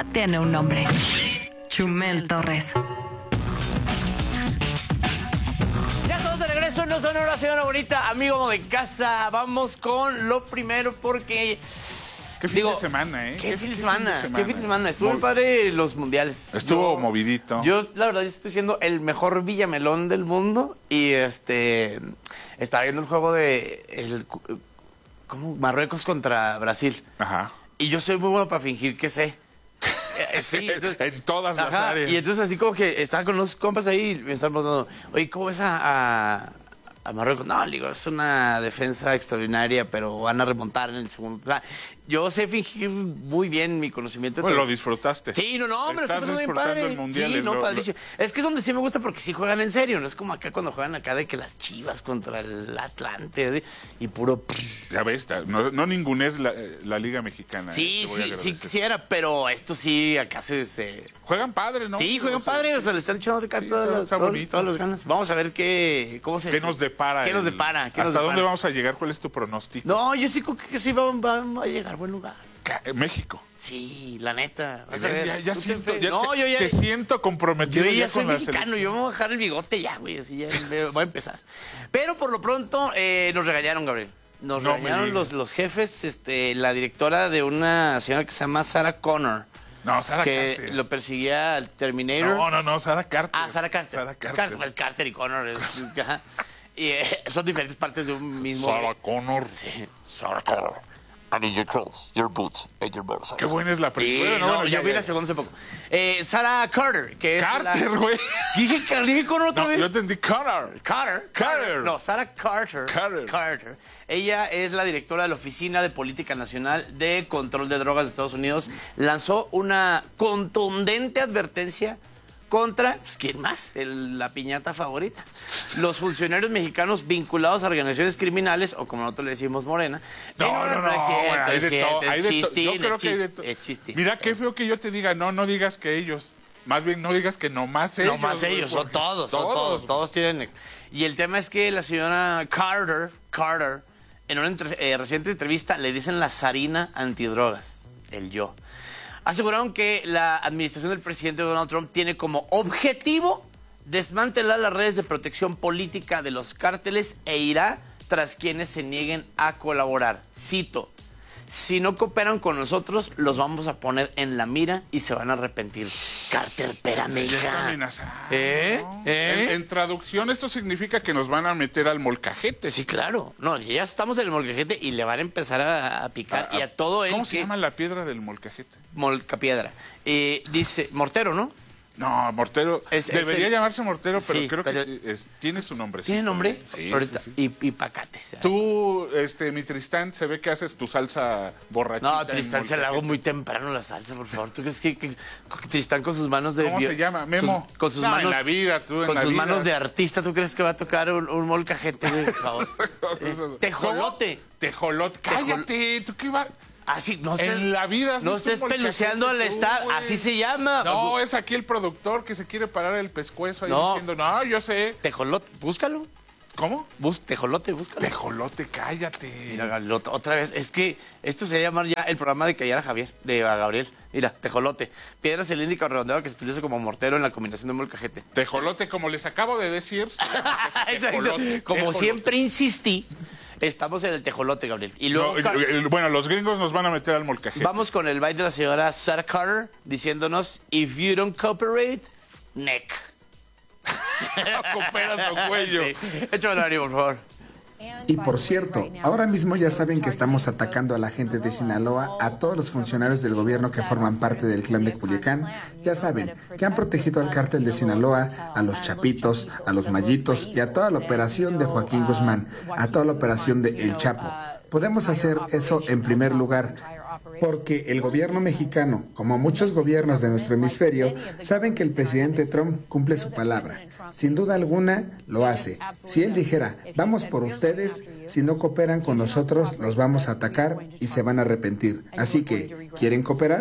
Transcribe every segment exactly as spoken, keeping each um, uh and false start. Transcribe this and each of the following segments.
tiene un nombre. Chumel Torres. Ya estamos de regreso en No Sonora, señora bonita, amigo de casa. Vamos con lo primero porque... Qué fin Digo, de semana, ¿eh? ¿Qué, ¿Qué fin de semana? ¿Qué fin de ¿eh? semana? Estuvo muy padre los mundiales. Estuvo yo, movidito. Yo, la verdad, estoy siendo el mejor Villamelón del mundo y este... Estaba viendo el juego de... El, ¿Cómo? Marruecos contra Brasil. Ajá. Y yo soy muy bueno para fingir que sé. Eh, sí, entonces, en todas las ajá, áreas. Y entonces así como que estaba con unos compas ahí y me estaban preguntando, oye, ¿cómo ves a, a, a Marruecos? No, digo, es una defensa extraordinaria, pero van a remontar en el segundo. O sea, yo sé fingir muy bien mi conocimiento. Bueno, entonces, lo disfrutaste. Sí, no, no, me lo Estás estoy pasando bien disfrutando padre. el mundial, Sí, no, lo- padrísimo. Es que es donde sí me gusta porque sí juegan en serio, no es como acá cuando juegan acá de que las Chivas contra el Atlante así, y puro... Ya ves, no, no ningunees la, la Liga Mexicana. Sí, eh, te voy a sí, sí, agradecer. quisiera, pero esto sí, acá se... se... Juegan padre, ¿no? Sí, juegan O sea, padre, o sea, le están echando acá sí, todas, está- las, está todas- bonito. todas las ganas. Vamos a ver qué, cómo se ¿Qué nos depara? ¿Qué nos el- depara? ¿Qué ¿Hasta nos dónde depara? vamos a llegar? ¿Cuál es tu pronóstico? No, yo sí creo que sí va, va- va a llegar a buen lugar. Ca- México. Sí, la neta. Vas a Ya, ver. ya, ya Tú te siento, fe- ya no, te, yo ya, te siento comprometido yo ya ya soy con la mexicano, selección. yo me voy a dejar el bigote ya, güey, así ya me- voy a empezar. Pero por lo pronto eh, nos regañaron, Gabriel. Nos No me regañaron digas. los, los jefes, este, la directora de una señora que se llama Sarah Connor, No, Sarah que Carter. lo perseguía al Terminator. No, no, no, Sarah Carter. Ah, Sarah Carter. Sarah Carter. Carter, pues, Carter y Connor. es- ajá. Y eh, son diferentes partes de un mismo... Sarah Connor. Sí, Sarah Connor. I need your clothes, your boots, and your motorcycle. Qué buena es la Sí, primera. no, bueno, yo ya, vi ya. la segunda hace poco. Eh, Sarah Carter, que es Carter, la... güey. Dije, Car- dije Connor otra No, vez. yo entendí Connor. Carter. Carter. No, Sarah Carter. Carter. Carter. Ella es la directora de la Oficina de Política Nacional de Control de Drogas de Estados Unidos. Lanzó una contundente advertencia contra, pues, ¿quién más? El- la piñata favorita. Los funcionarios mexicanos vinculados a organizaciones criminales, o como nosotros le decimos Morena. No, Eh, no, no, es cierto, güey, hay es de cierto, todo, es hay de to- chistín, Yo creo es que hay de chis- to- es chistín. Mira, qué feo que yo te diga, no, no digas que ellos. Más bien, no digas que nomás ellos. No más güey, ellos, son porque- todos, son todos, todos tienen... ex- Y el tema es que la señora Carter, Carter, en una entre- eh, reciente entrevista le dicen la zarina antidrogas, el yo. Aseguraron que la administración del presidente Donald Trump tiene como objetivo desmantelar las redes de protección política de los cárteles e irá tras quienes se nieguen a colaborar. Cito. Si no cooperan con nosotros, los vamos a poner en la mira y se van a arrepentir. Carter, espérame, Ya está hija. amenazado. ¿Eh? ¿Eh? En, en traducción, esto significa que nos van a meter al molcajete. Sí, claro. No, ya estamos en el molcajete y le van a empezar a, a picar. y a todo el ¿Cómo se que... llama la piedra del molcajete? Molcapiedra. Eh, dice, mortero, ¿no? No, mortero. Es- es Debería el- llamarse mortero, pero Sí, creo pero- que es- tiene su nombre. ¿Tiene nombre? Sí, Ahorita. sí, sí. Y, y pacate. o sea. Tú, este, mi Tristán, se ve que haces tu salsa borrachita. No, en Tristán se la hago molcajete. muy temprano la salsa, por favor. ¿Tú crees que, que- que Tristán con sus manos de... ¿Cómo bio- se llama? Memo. sus- con sus No, manos... en la vida, tú, en Con la sus vida. manos de artista, ¿tú crees que va a tocar un, un molcajete, güey, por favor? Eh, tejolote. ¿Cómo? Tejolote. Cállate. ¿Tú qué vas? Así, no estés, En la vida has no visto un estés molcajete peluceando al tú, estar, güey. así se llama. No, es aquí el productor que se quiere parar el pescuezo ahí No. diciendo, no, yo sé. Tejolote, búscalo. ¿Cómo? Bus, tejolote, búscalo. Tejolote, cállate. Mira, Gabriel, otra vez, es que esto se llama ya el programa de Callar a Javier, de a Gabriel. Mira, tejolote. Piedra cilíndrica o redondeada que se utiliza como mortero en la combinación de molcajete. Tejolote, como les acabo de decir. se llama Exacto. tejolote, Como tejolote. siempre insistí, estamos en el tejolote, Gabriel. Y luego No, Car- eh, bueno, los gringos nos van a meter al molcajete. vamos con el baile de la señora Sarah Carter diciéndonos, if you don't cooperate, neck. Cooperas o cuello. Sí. Échame Ari, por favor. Y por cierto, ahora mismo ya saben que estamos atacando a la gente de Sinaloa, a todos los funcionarios del gobierno que forman parte del clan de Culiacán. Ya saben que han protegido al cártel de Sinaloa, a los Chapitos, a los Mallitos y a toda la operación de Joaquín Guzmán, a toda la operación de El Chapo. Podemos hacer eso en primer lugar, porque el gobierno mexicano, como muchos gobiernos de nuestro hemisferio, saben que el presidente Trump cumple su palabra. Sin duda alguna, lo hace. Si él dijera, vamos por ustedes, si no cooperan con nosotros, los vamos a atacar y se van a arrepentir. Así que, ¿quieren cooperar?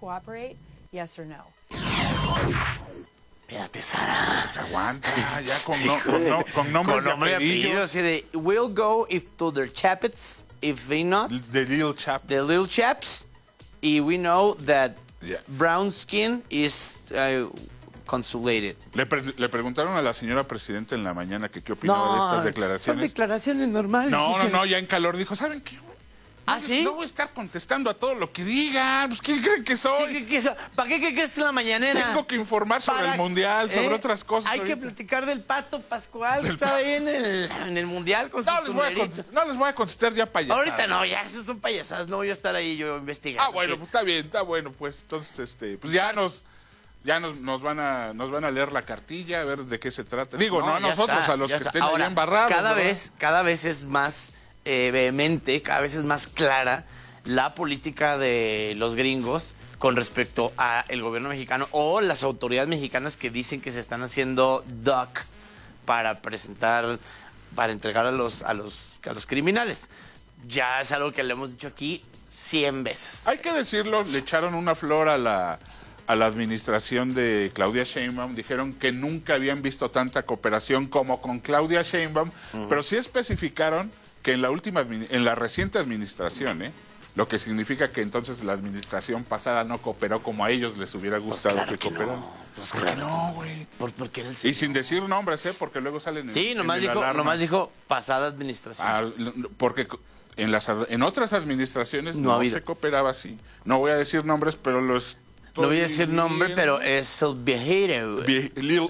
Espérate, Sara. Aguanta, ya con, no, con, no, con nombres Con nombre y y apellido, apellidos. así de, we'll go if to their chapets, if they not, The Little Chap. the little chaps, y we know that Yeah. Brown skin is uh, consulated. Le, pre- le preguntaron a la señora presidenta en la mañana que qué opinaba de estas son declaraciones. declaraciones normales. No, no, hija. no, ya en calor dijo, ¿saben qué? ¿Ah, sí? No voy a estar contestando a todo lo que digan. Pues, ¿quién creen que soy? ¿Qué- qué- qué eso? ¿Para qué qué- qué es la mañanera? Tengo que informar sobre Para- el mundial, sobre ¿eh? otras cosas. Hay que ahorita. platicar del Pato Pascual que estaba ahí en el, en el mundial con No sus les, voy a sombreritos. contestar, no les voy a contestar ya payasadas. Ahorita no, ya esas son payasadas, no voy a estar ahí yo investigando. Ah, bueno, pues está bien, está bueno, pues entonces, este, pues ya nos, ya nos, nos van a, nos van a leer la cartilla, a ver de qué se trata. Digo, no, a ya nosotros, está, a los ya que está. estén Ahora, ahí embarrados. Cada ¿verdad? vez, cada vez es más eh, vehemente, cada vez es más clara la política de los gringos con respecto a el gobierno mexicano o las autoridades mexicanas que dicen que se están haciendo duck para presentar, para entregar a los, a los, a los criminales. Ya es algo que le hemos dicho aquí cien veces. Hay que decirlo, le echaron una flor a la, a la administración de Claudia Sheinbaum. Dijeron que nunca habían visto tanta cooperación como con Claudia Sheinbaum, uh-huh. pero sí especificaron que en la última, en la reciente administración, ¿eh? Lo que significa que entonces la administración pasada no cooperó como a ellos les hubiera gustado pues claro que, que cooperaran. no, pues ¿Por claro qué no, güey? Por, porque era el Y señor. sin decir nombres, ¿eh? Porque luego salen en, Sí, nomás en el dijo, alarma. nomás dijo pasada administración. Ah, porque en las en otras administraciones No no, ha habido. se cooperaba así. No voy a decir nombres, pero los No voy a decir nombre, pero es el viejero. Vie- little,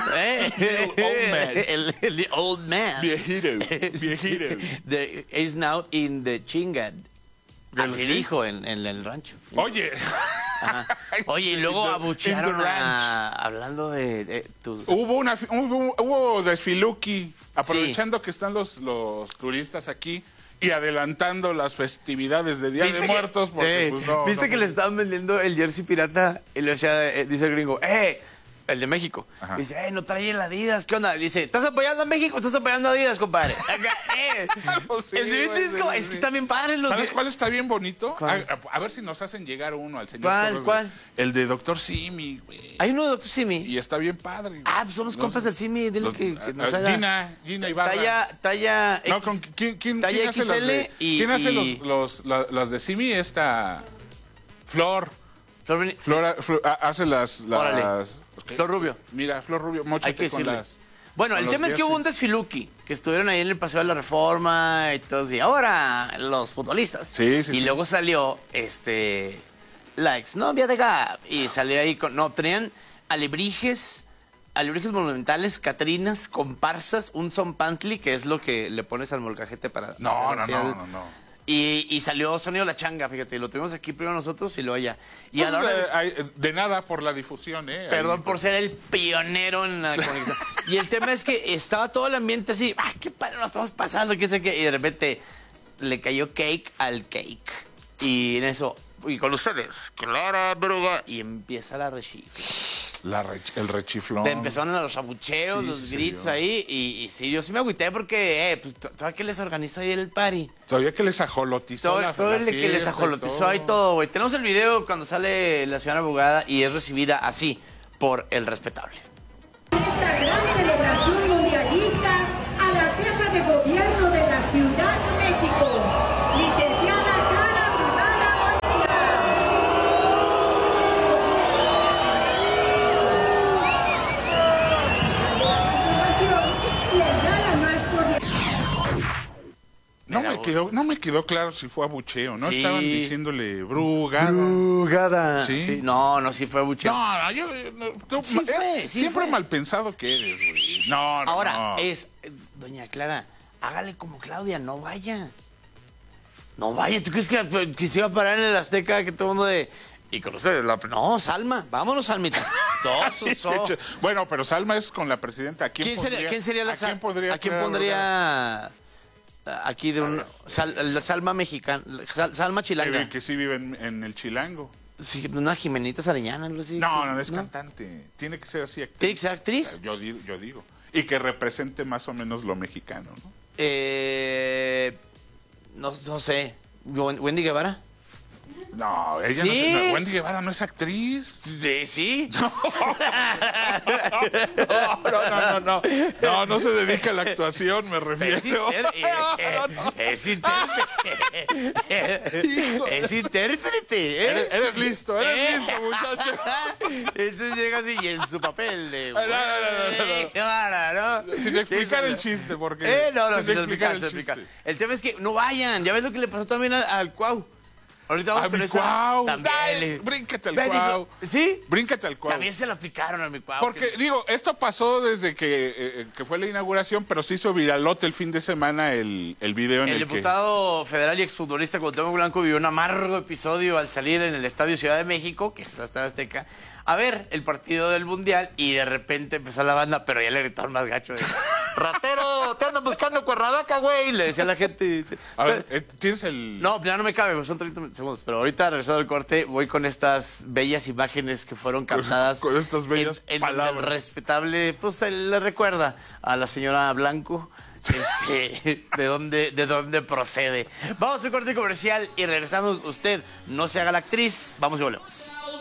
Eh, little old man. el, el old man. Viejito, viejito. The- is now in the chingad. ¿Del Así qué? dijo en, en el rancho. Oye. Ajá. Oye, y luego In the- abuchearon in the ranch. a, hablando de, de tus... Hubo una fi- hubo, hubo desfiluki, aprovechando que están los, los turistas aquí y adelantando las festividades de Día de que- Muertos, porque eh, pues no. ¿Viste no, que le estaban vendiendo el jersey pirata? Y le decía, eh, dice el gringo, ¡eh! El de México. Ajá. Dice, ¡eh! No trae el Adidas, ¿qué onda? Le dice, ¿estás apoyando a México o estás apoyando a Adidas, compadre? Acá, ¡eh! Sí, Es, güey, es, como- sí, es que sí. están bien padres los ¿Sabes de- cuál está bien bonito? ¿Cuál? A, a- a ver si nos hacen llegar uno al señor ¿Cuál, Torres, cuál? güey. El de Doctor Simi, güey. Hay uno de Doctor Simi. Y está bien padre. güey. Ah, pues somos No compas sé. del Simi. Dile Los- que, que a- nos a- haga... Gina, Gina Ibarra. Talla, talla X. No, con, ¿quién, quién, Talla quién hace las de, X L y- ¿quién hace y- los, los, la- las de Simi? Esta Flor. Flor, Beni- Flor, Flor, ah, hace las... Órale. las ¿qué? Flor Rubio. Mira, Flor Rubio, Hay móchate que con decirle. las... Bueno, con el los tema es que hubo un jerseys. desfiluki, que estuvieron ahí en el Paseo de la Reforma y todo así. Ahora, los futbolistas. Sí, sí, Y sí. luego salió, este, la exnovia de Gab. Y salió ahí con, no, tenían alebrijes, alebrijes monumentales, catrinas, comparsas, un zompantli, que es lo que le pones al molcajete para... No, hacer no, así no, al- no, no. Y, y salió Sonido La Changa, fíjate, lo tuvimos aquí primero nosotros y luego allá. Y a la hora de- Pues, eh, hay- de nada por la difusión, ¿eh? Perdón Ahí, por ser el pionero en la conexión. Y el tema es que estaba todo el ambiente así, ¡ah, qué padre nos estamos pasando! ¿Qué sé qué? Y de repente le cayó cake al cake. Y en eso, y con ustedes, Clara Bruga, y empieza la rechifla. La rech- el rechiflón. Le empezaron los abucheos, Sí, los sí se gritos vio. ahí, y, y sí, yo sí me agüité porque, eh, pues, to- todavía que les organiza ahí el party. Todavía que les ajolotizó Todo, la, todo la el que les fiesta y ajolotizó y todo, güey. Tenemos el video cuando sale la señora abogada y es recibida así por el respetable. Esta gran celebración mundialista a la jefa de gobierno de la Ciudad de México, licenciada Clara Brugada Molina. A continuación, les da la más cordial. No Mira, me, quedó, no me quedó claro si fue abucheo, ¿no? Sí. Estaban diciéndole brugada. Brugada. ¿Sí? Sí, no, no, sí fue abucheo. No, no, yo... no, tú- Sí eh, fue, sí siempre fue. mal pensado que eres, güey. No, no, Ahora, no. es, eh, doña Clara, hágale como Claudia, no vaya. No vaya, ¿tú crees que, que se iba a parar en el Azteca que todo el mundo de... Y con ustedes, la... No, Salma, vámonos, Salmita. So, so, so. Bueno, pero Salma es con la presidenta. ¿A quién, ¿Quién sería, pondría- quién sería la ¿A Sal- quién podría, ¿A quién Clara pondría aquí de un... Sal- la Salma mexicana, Sal- Salma Brugada? chilanga? Que, que sí vive en, en el Chilango. Sí, una Jimenita Sarellana, algo así. No, no, es cantante. Tiene que ser así actriz. ¿Tiene que ser actriz? Yo digo, yo digo. Y que represente más o menos lo mexicano, ¿no? Eh, no, no sé. Wendy Guevara. No, ella ¿Sí? no, es, no, Wendy Guevara no es actriz. Sí, sí. No, no, no, no, no. No, no se dedica a la actuación, me refiero. Es, inter eh, eh, es intérprete. Hijo. Es intérprete. ¿eh? Eres, eres listo, eres Eh. listo, muchacho. Entonces llega así y en su papel de... No, no, no, no, no. Guevara, ¿no? Sin explicar Sí, el chiste, porque... Eh, no, no, sin sin explicar explicar, sin el explicar. chiste. El tema es que no vayan. Ya ves lo que le pasó también al, al Cuau. Ahorita vamos A con mi esa. Cuau. También Ay, le- bríncate al Ve, digo, Cuau. ¿Sí? Bríncate al Cuau. También se lo aplicaron a mi Cuau. Porque, que- digo, esto pasó desde que, eh, que fue la inauguración, pero se hizo viralote el fin de semana el, el video en el, El diputado federal y exfutbolista Cuauhtémoc Blanco vivió un amargo episodio al salir en el Estadio Ciudad de México, que es la Estadio Azteca, a ver el partido del Mundial y de repente empezó la banda, pero ya le gritaron más gacho de ratero, te andan buscando Cuernavaca, güey, le decía a la gente. que... A ver, eh, ¿tienes el...? No, ya no me cabe, pues son treinta segundos. Pero ahorita, regresado al corte, voy con estas bellas imágenes que fueron captadas. Con estas bellas en, en palabras. donde el respetable, pues él le recuerda a la señora Blanco este, de dónde de dónde procede. Vamos a un corte comercial y regresamos. Usted no se haga la actriz. Vamos y volvemos.